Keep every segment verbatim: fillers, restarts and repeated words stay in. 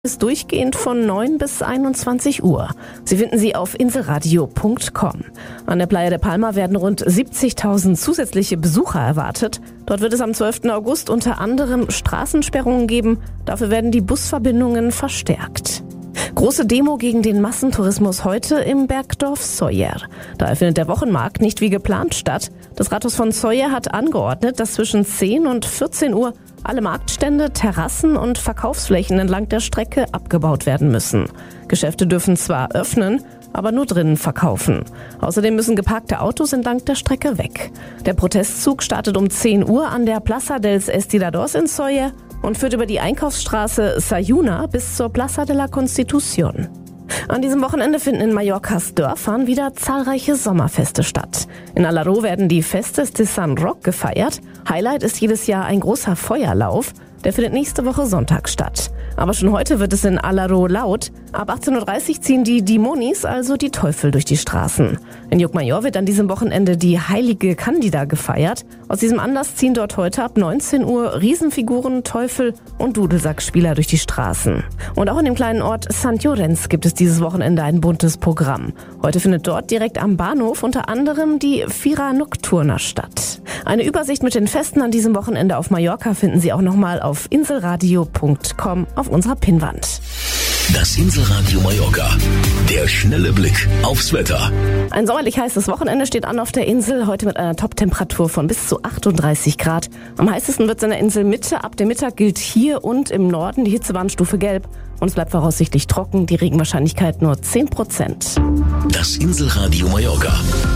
Ist durchgehend von neun bis einundzwanzig Uhr. Sie finden sie auf inselradio punkt com. An der Playa de Palma werden rund siebzigtausend zusätzliche Besucher erwartet. Dort wird es am zwölften August unter anderem Straßensperrungen geben. Dafür werden die Busverbindungen verstärkt. Große Demo gegen den Massentourismus heute im Bergdorf Sóller. Da findet der Wochenmarkt nicht wie geplant statt. Das Rathaus von Sóller hat angeordnet, dass zwischen zehn und vierzehn Uhr alle Marktstände, Terrassen und Verkaufsflächen entlang der Strecke abgebaut werden müssen. Geschäfte dürfen zwar öffnen, aber nur drinnen verkaufen. Außerdem müssen geparkte Autos entlang der Strecke weg. Der Protestzug startet um zehn Uhr an der Plaza dels Estiradors in Sóller und führt über die Einkaufsstraße Sayuna bis zur Plaza de la Constitución. An diesem Wochenende finden in Mallorcas Dörfern wieder zahlreiche Sommerfeste statt. In Alaró werden die Festes de San Roc gefeiert. Highlight ist jedes Jahr ein großer Feuerlauf. Der findet nächste Woche Sonntag statt. Aber schon heute wird es in Alaró laut. Ab achtzehn Uhr dreißig ziehen die Dimonis, also die Teufel, durch die Straßen. In Llucmajor wird an diesem Wochenende die heilige Candida gefeiert. Aus diesem Anlass ziehen dort heute ab neunzehn Uhr Riesenfiguren, Teufel und Dudelsackspieler durch die Straßen. Und auch in dem kleinen Ort Sant Llorenç gibt es dieses Wochenende ein buntes Programm. Heute findet dort direkt am Bahnhof unter anderem die Fira Nocturna statt. Eine Übersicht mit den Festen an diesem Wochenende auf Mallorca finden Sie auch nochmal auf inselradio punkt com auf unserer Pinnwand. Das Inselradio Mallorca. Der schnelle Blick aufs Wetter. Ein sommerlich heißes Wochenende steht an auf der Insel, heute mit einer Toptemperatur von bis zu achtunddreißig Grad. Am heißesten wird es in der Inselmitte. Ab dem Mittag gilt hier und im Norden die Hitzewarnstufe gelb. Und es bleibt voraussichtlich trocken, die Regenwahrscheinlichkeit nur zehn Prozent. Das Inselradio Mallorca.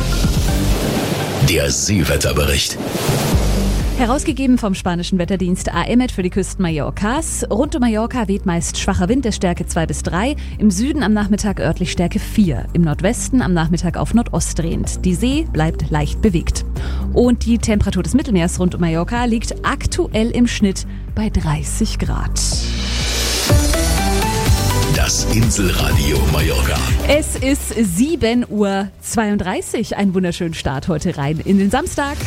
Der Seewetterbericht. Herausgegeben vom spanischen Wetterdienst A E M E T für die Küsten Mallorcas. Rund um Mallorca weht meist schwacher Wind der Stärke zwei bis drei. Im Süden am Nachmittag örtlich Stärke vier. Im Nordwesten am Nachmittag auf Nordost drehend. Die See bleibt leicht bewegt. Und die Temperatur des Mittelmeers rund um Mallorca liegt aktuell im Schnitt bei dreißig Grad. Das Inselradio Mallorca. Es ist sieben Uhr zweiunddreißig. Einen wunderschönen Start heute rein in den Samstag.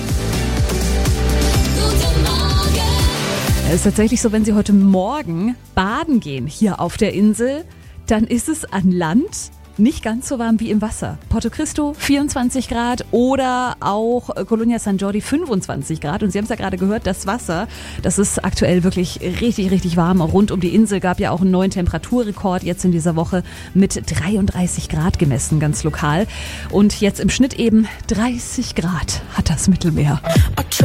Es ist tatsächlich so, wenn Sie heute Morgen baden gehen hier auf der Insel, dann ist es an Land nicht ganz so warm wie im Wasser. Porto Cristo vierundzwanzig Grad oder auch Colonia San Jordi fünfundzwanzig Grad. Und Sie haben es ja gerade gehört, das Wasser, das ist aktuell wirklich richtig, richtig warm. Rund um die Insel gab ja auch einen neuen Temperaturrekord jetzt in dieser Woche mit dreiunddreißig Grad gemessen, ganz lokal. Und jetzt im Schnitt eben dreißig Grad hat das Mittelmeer.